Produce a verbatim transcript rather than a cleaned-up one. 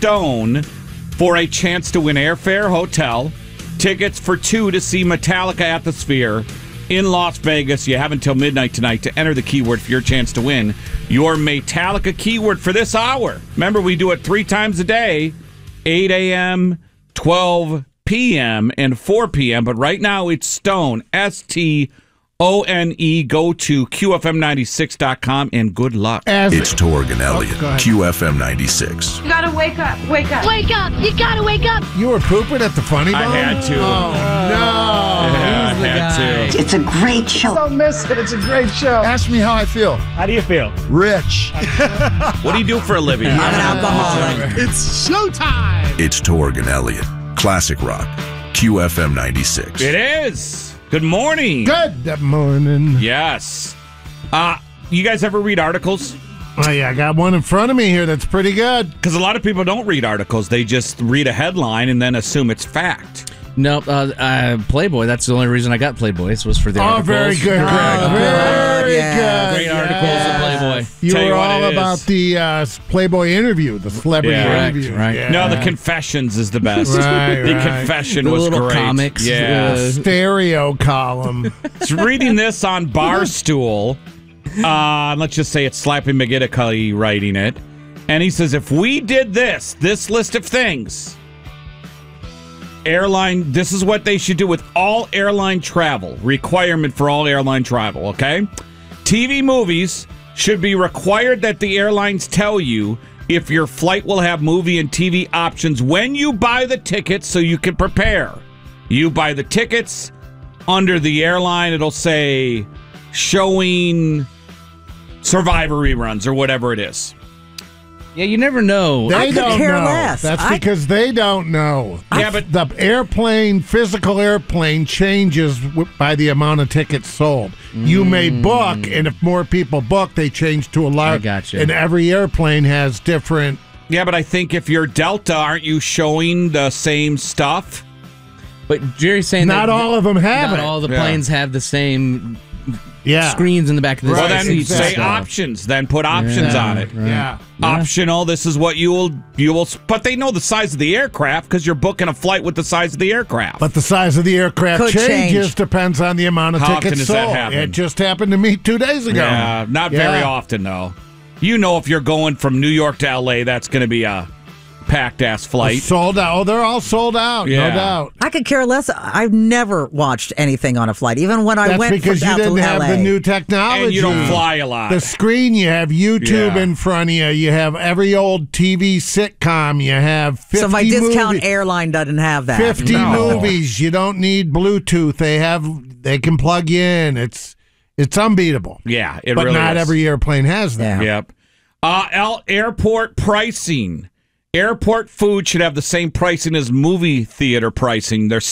Stone for a chance to win airfare, hotel, tickets for two to see Metallica at the Sphere in Las Vegas. You have until midnight tonight to enter the keyword for your chance to win your Metallica keyword for this hour. Remember, we do it three times a day, eight a.m., twelve p.m., and four p.m., but right now it's Stone, S T O N E. Go to Q F M ninety-six dot com and good luck. As it's Torg and Elliott, oh, Q F M ninety-six. You gotta wake up, wake up. Wake up, you gotta wake up. You were pooping at the Funny Bone? I had to. Oh, no. Yeah, I had to. It's a great show. Don't miss it. It's a great show. Ask me how I feel. How do you feel? Rich. What do you do for a living? I'm an alcoholic. It's showtime. It's Torg and Elliott, Classic Rock, Q F M ninety-six. It is. Good morning. Good morning. Yes. Uh, you guys ever read articles? Oh, yeah, I got one in front of me here that's pretty good. Because a lot of people don't read articles. They just read a headline and then assume it's fact. Nope. Uh, uh, Playboy. That's the only reason I got Playboy. This was for the oh, articles. very good, Greg. Oh, very yeah. good. Great articles yes. of Playboy. You Tell were you what all it about is. the uh, Playboy interview, the celebrity Yeah. interview. Correct, right. Yeah. No, the Confessions is the best. Right, the right. Confession The was little great. comics, Yeah. uh, Stereo column. It's reading this on Barstool. Uh, let's just say it's Slappy McGillicuddy writing it. And he says, if we did this, this list of things, airline, this is what they should do with all airline travel. Requirement for all airline travel, okay? T V movies should be required that the airlines tell you if your flight will have movie and T V options when you buy the tickets so you can prepare. You buy the tickets, under the airline it'll say showing Survivor reruns or whatever it is. Yeah, you never know. They I could don't care know. less. That's I- because they don't know. Yeah, but The airplane, physical airplane, changes w- by the amount of tickets sold. You may book, and if more people book, they change to a large. I gotcha. And every airplane has different. yeah, but I think if you're Delta, aren't you showing the same stuff? But Jerry's saying Not that all of them have not it. all the Yeah. planes have the same Yeah. screens in the back of the Well, Right, then seats. and say stuff. options. Then put options Yeah, on it. right. Yeah. Optional. This is what you will you will. But they know the size of the aircraft because you're booking a flight with the size of the aircraft. But the size of the aircraft Could changes change. depends on the amount of How often tickets does that sold. happen? It just happened to me two days ago. yeah, not Yeah. very often though. You know, if you're going from New York to L A, that's going to be a packed ass flight. Sold out. Oh, they're all sold out. Yeah. No doubt. I could care less. I've never watched anything on a flight, even when I That's went because from you out didn't to have L A. the new technology. And you don't fly a lot. The screen, you have YouTube Yeah. in front of you. You have every old T V sitcom. You have fifty So my discount movie- airline doesn't have that. fifty No. movies. You don't need Bluetooth. They have. They can plug you in. It's it's unbeatable. yeah, it but really not is. every airplane has that. Yeah. Yep. Uh, L- airport pricing. Airport food should have the same pricing as movie theater pricing. There's